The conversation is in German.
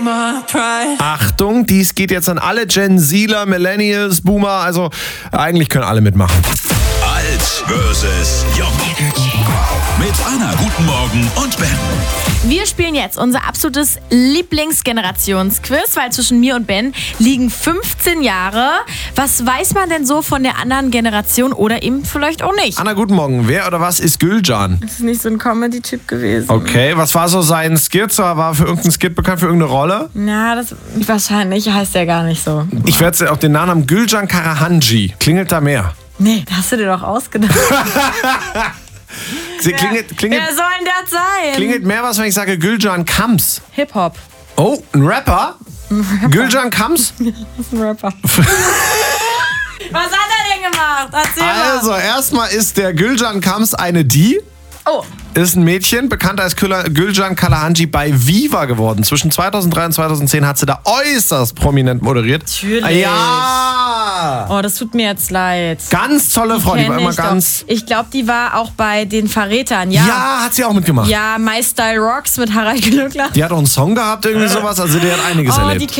Achtung, dies geht jetzt an alle Gen Zler, Millennials, Boomer, also eigentlich können alle mitmachen. Alt versus Jung. Mit Anna, guten Morgen und Ben. Wir spielen jetzt unser absolutes Lieblingsgenerationsquiz, weil zwischen mir und Ben liegen 15 Jahre. Was weiß man denn so von der anderen Generation oder eben vielleicht auch nicht? Anna, guten Morgen. Wer oder was ist Gülcan? Das ist nicht so ein Comedy-Typ gewesen. Okay, was war so sein Skit? War für irgendeinen Skit bekannt, für irgendeine Rolle? Na, das wahrscheinlich heißt der gar nicht so. Ich werde jetzt auch den Namen Gülcan Karahanji. Klingelt da mehr? Nee, das hast du dir doch ausgedacht. Klingelt Wer soll denn das sein? klingelt mehr was, wenn ich sage Gülcan Kams. Hip-Hop. Oh, ein Rapper? Gülcan Kams? Das ist ein Rapper. Was hat er denn gemacht? Erzähl mal. Also, erstmal ist der Gülcan Kams eine Die. Oh, Ist ein Mädchen, bekannt als Gülcan Karahanji bei Viva geworden. Zwischen 2003 und 2010 hat sie da äußerst prominent moderiert. natürlich. Ja! Oh, das tut mir jetzt leid. Ganz tolle Frau, die war Kenn immer ich doch. ganz... Ich glaube, die war auch bei den Verrätern, ja. Ja, hat sie auch mitgemacht. Ja, My Style Rocks mit Harald Glöckler. Die hat auch einen Song gehabt, irgendwie sowas. Also die hat einiges Oh, erlebt. die